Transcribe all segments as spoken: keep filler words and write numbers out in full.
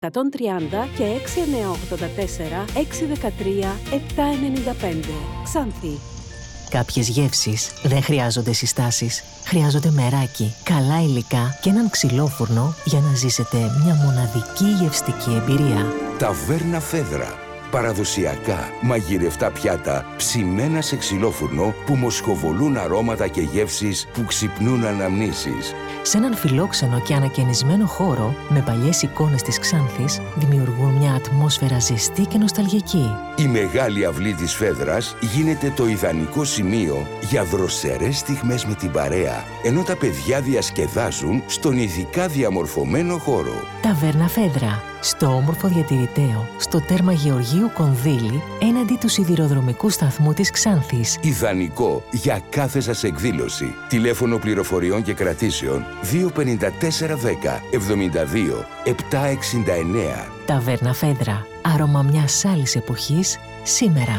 εκατόν τριάντα και έξι εννιά ογδόντα τέσσερα έξι δεκατρία επτά ενενήντα πέντε. Ξάνθη. Κάποιες γεύσεις δεν χρειάζονται συστάσεις. Χρειάζονται μεράκι, καλά υλικά και έναν ξυλόφουρνο για να ζήσετε μια μοναδική γευστική εμπειρία. Ταβέρνα Φέδρα. Παραδοσιακά μαγειρευτά πιάτα ψημένα σε ξυλόφουρνο που μοσχοβολούν αρώματα και γεύσεις που ξυπνούν αναμνήσεις. Σε έναν φιλόξενο και ανακαινισμένο χώρο με παλιές εικόνες της Ξάνθης δημιουργούν μια ατμόσφαιρα ζεστή και νοσταλγική. Η μεγάλη αυλή της Φέδρας γίνεται το ιδανικό σημείο για δροσερές στιγμές με την παρέα, ενώ τα παιδιά διασκεδάζουν στον ειδικά διαμορφωμένο χώρο. Ταβέρνα Φέδρα. Στο όμορφο διατηρηταίο, στο τέρμα Γεωργίου Κονδύλη, έναντι του σιδηροδρομικού σταθμού της Ξάνθης. Ιδανικό για κάθε σας εκδήλωση. Τηλέφωνο πληροφοριών και κρατήσεων δύο πενήντα τέσσερα δέκα εβδομήντα δύο επτακόσια εξήντα εννέα. Ταβέρνα Φέδρα. Άρωμα μιας άλλης εποχής, σήμερα.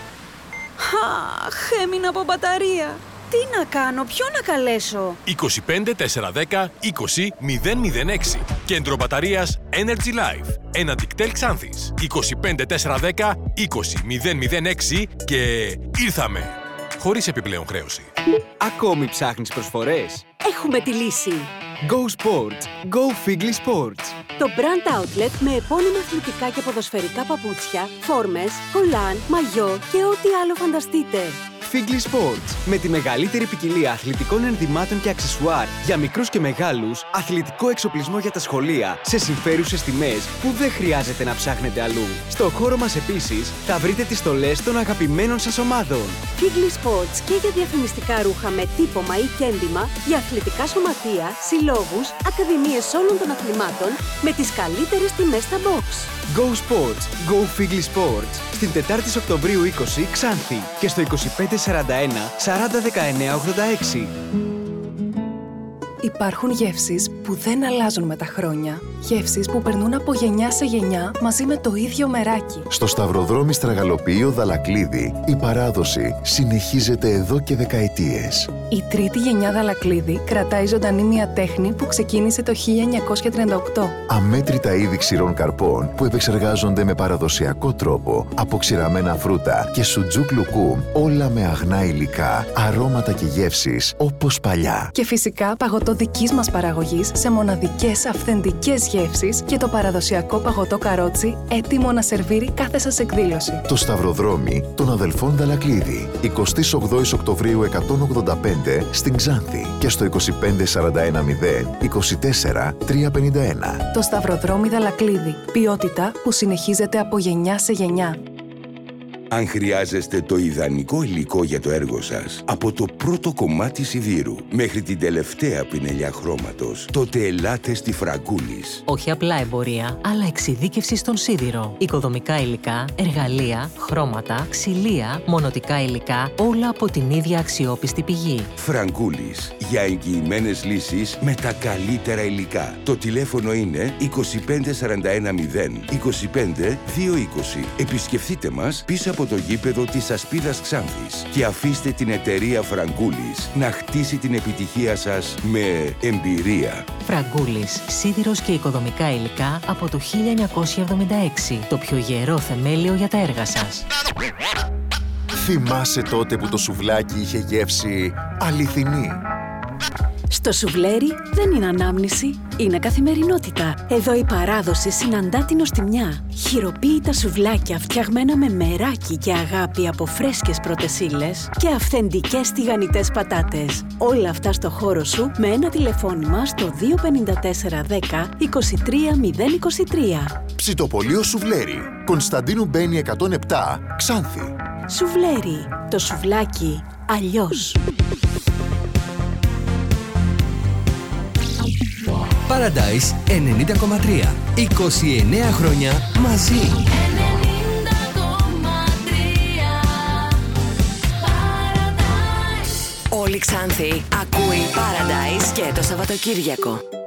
Αχ, έμεινα από μπαταρία. Τι να κάνω, ποιο να καλέσω? είκοσι πέντε τετρακόσια δέκα είκοσι μηδέν μηδέν έξι. Κέντρο μπαταρίας Energy Life. Ένα δικτέλ Ξάνθης. είκοσι πέντε τετρακόσια δέκα είκοσι μηδέν μηδέν έξι και ήρθαμε. Χωρίς επιπλέον χρέωση. Ακόμη ψάχνεις προσφορές? Έχουμε τη λύση. Go Sports. Go Figli Sports. Το brand outlet με επώνυμα αθλητικά και ποδοσφαιρικά παπούτσια, φόρμες, κολάν, μαγιό και ό,τι άλλο φανταστείτε. Figli Sports. Με τη μεγαλύτερη ποικιλία αθλητικών ενδυμάτων και αξεσουάρ για μικρούς και μεγάλους, αθλητικό εξοπλισμό για τα σχολεία, σε συμφέρουσες τιμές που δεν χρειάζεται να ψάχνετε αλλού. Στο χώρο μας επίσης θα βρείτε τις στολές των αγαπημένων σας ομάδων. Figli Sports και για διαφημιστικά ρούχα με τύπομα ή κέντημα, για αθλητικά σωματεία, συλλόγους, ακαδημίες όλων των αθλημάτων με τις καλύτερες τιμές στα box. Go Sports. Go Figli Sports. Στην Τετάρτη Οκτωβρίου είκοσι, Ξάνθη και στο είκοσι πέντε σαράντα ένα σαράντα δεκαεννέα ογδόντα έξι. Υπάρχουν γεύσεις που δεν αλλάζουν με τα χρόνια. Γεύσεις που περνούν από γενιά σε γενιά μαζί με το ίδιο μεράκι. Στο Σταυροδρόμι Στραγαλοποιείο Δαλακλίδη, η παράδοση συνεχίζεται εδώ και δεκαετίες. Η τρίτη γενιά Δαλακλίδη κρατάει ζωντανή μια τέχνη που ξεκίνησε το χίλια εννιακόσια τριάντα οκτώ. Αμέτρητα είδη ξηρών καρπών που επεξεργάζονται με παραδοσιακό τρόπο από ξηραμένα φρούτα και σουτζούκ λουκούμ, όλα με αγνά υλικά, αρώματα και γεύσεις όπως παλιά. Και φυσικά παγωτό δικής μας παραγωγής σε μοναδικές αυθεντικές γεύσεις και το παραδοσιακό παγωτό καρότσι έτοιμο να σερβίρει κάθε σας εκδήλωση. Το Σταυροδρόμι των αδελφών Δαλακλίδη. εικοστή ογδόη Οκτωβρίου εκατόν ογδόντα πέντε στην Ξάνθη και στο είκοσι πέντε σαράντα ένα μηδέν είκοσι τέσσερα τριακόσια πενήντα ένα. Το Σταυροδρόμι Δαλακλίδη. Ποιότητα που συνεχίζεται από γενιά σε γενιά. Αν χρειάζεστε το ιδανικό υλικό για το έργο σας, από το πρώτο κομμάτι σιδήρου μέχρι την τελευταία πινελιά χρώματος, τότε ελάτε στη Φραγκούλης. Όχι απλά εμπορία, αλλά εξειδίκευση στον σίδηρο. Οικοδομικά υλικά, εργαλεία, χρώματα, ξυλία, μονοτικά υλικά, όλα από την ίδια αξιόπιστη πηγή. Φραγκούλης. Για εγγυημένες λύσεις με τα καλύτερα υλικά. Το τηλέφωνο είναι είκοσι πέντε σαράντα ένα μηδέν είκοσι πέντε δύο είκοσι. Επισκεφτείτε μας πίσω από το γήπεδο της Ασπίδας Ξάνθης και αφήστε την εταιρεία Φραγκούλης να χτίσει την επιτυχία σας με εμπειρία. Φραγκούλης, σίδηρος και οικοδομικά υλικά από το χίλια εννιακόσια εβδομήντα έξι. Το πιο γερό θεμέλιο για τα έργα σας. Θυμάσαι τότε που το σουβλάκι είχε γεύση αληθινή? Στο σουβλέρι δεν είναι ανάμνηση, είναι καθημερινότητα. Εδώ η παράδοση συναντά την νοστιμιά. Χειροποίητα σουβλάκια φτιαγμένα με μεράκι και αγάπη από φρέσκες πρώτες ύλες και αυθεντικές τηγανιτές πατάτες. Όλα αυτά στο χώρο σου με ένα τηλεφώνημα στο δύο πενήντα τέσσερα δέκα είκοσι τρία μηδέν είκοσι τρία. Ψητοπολείο Σουβλέρι. Κωνσταντίνου Μπένη εκατόν επτά, Ξάνθη. Σουβλέρι. Το σουβλάκι αλλιώς. Paradise ενενήντα κόμμα τρία. είκοσι εννέα χρόνια μαζί. ενενήντα κόμμα τρία Paradise. Όλη Ξάνθη ακούει Paradise και το Σαββατοκύριακο.